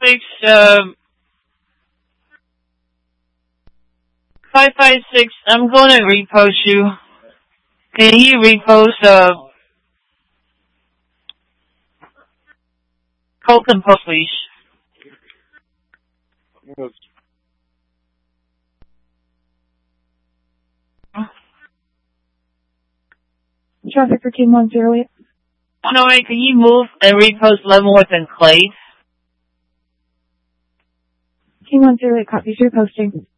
556, 556, I'm gonna repost you. Can you repost, Colton Post, please? Yes. Traffic for King 108. 108, can you move and repost Leavenworth and Clay? King 108, copies your posting.